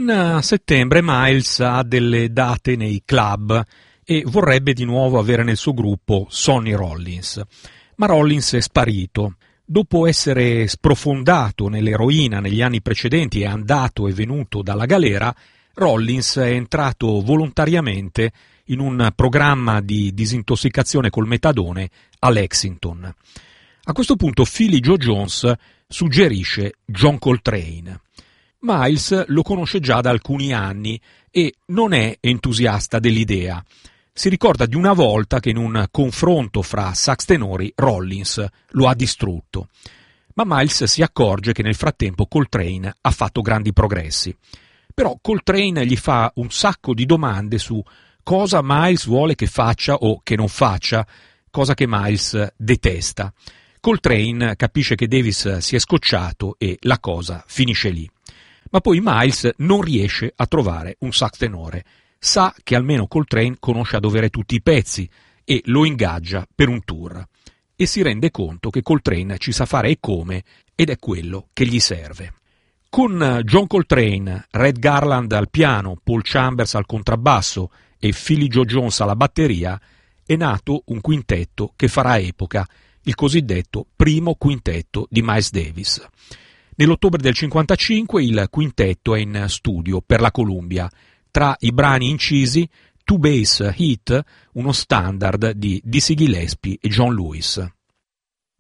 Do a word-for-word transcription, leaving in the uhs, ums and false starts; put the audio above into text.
In settembre Miles ha delle date nei club e vorrebbe di nuovo avere nel suo gruppo Sonny Rollins, ma Rollins è sparito. Dopo essere sprofondato nell'eroina negli anni precedenti e andato e venuto dalla galera, Rollins è entrato volontariamente in un programma di disintossicazione col metadone a Lexington. A questo punto Philly Joe Jones suggerisce John Coltrane. Miles lo conosce già da alcuni anni e non è entusiasta dell'idea. Si ricorda di una volta che in un confronto fra sax tenori Rollins lo ha distrutto. Ma Miles si accorge che nel frattempo Coltrane ha fatto grandi progressi. Però Coltrane gli fa un sacco di domande su cosa Miles vuole che faccia o che non faccia, cosa che Miles detesta. Coltrane capisce che Davis si è scocciato e la cosa finisce lì. Ma poi Miles non riesce a trovare un sax tenore. Sa che almeno Coltrane conosce a dovere tutti i pezzi e lo ingaggia per un tour. E si rende conto che Coltrane ci sa fare e come, ed è quello che gli serve. Con John Coltrane, Red Garland al piano, Paul Chambers al contrabbasso e Philly Joe Jones alla batteria, è nato un quintetto che farà epoca, il cosiddetto primo quintetto di Miles Davis. Nell'ottobre del cinquantacinque il quintetto è in studio per la Columbia. Tra i brani incisi, Two Bass Hit, uno standard di Dizzy Gillespie e John Lewis.